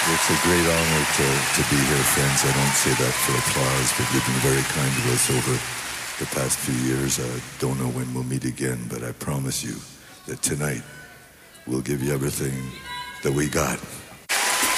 It's a great honor to be here, friends. I don't say that for applause, but you've been very kind to us over the past few years. I don't know when we'll meet again, but I promise you that tonight we'll give you everything that we got.